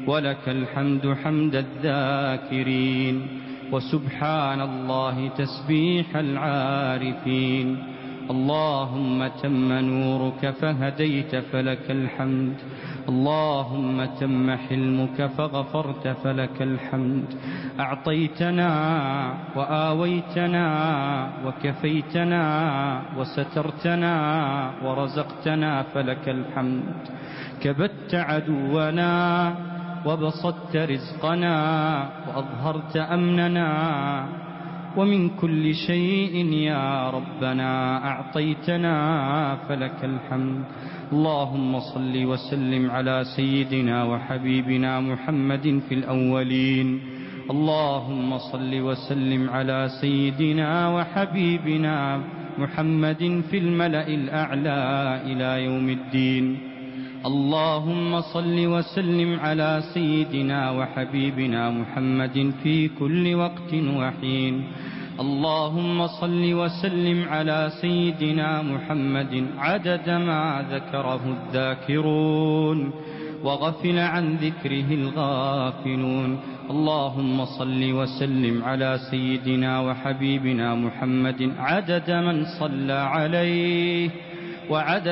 ولك الحمد حمد الذاكرين، وسبحان الله تسبيح العارفين. اللهم تم نورك فهديت فلك الحمد، اللهم تم حلمك فغفرت فلك الحمد. أعطيتنا وآويتنا وكفيتنا وسترتنا ورزقتنا فلك الحمد. كبت عدونا وبسطت رزقنا وأظهرت أمننا، ومن كل شيء يا ربنا أعطيتنا فلك الحمد. اللهم صل وسلم على سيدنا وحبيبنا محمد في الأولين، اللهم صل وسلم على سيدنا وحبيبنا محمد في الملأ الأعلى إلى يوم الدين. اللهم صل وسلم على سيدنا وحبيبنا محمد في كل وقت وحين. اللهم صل وسلم على سيدنا محمد عدد ما ذكره الذاكرون وغفل عن ذكره الغافلون. اللهم صل وسلم على سيدنا وحبيبنا محمد عدد من صلى عليه وعدد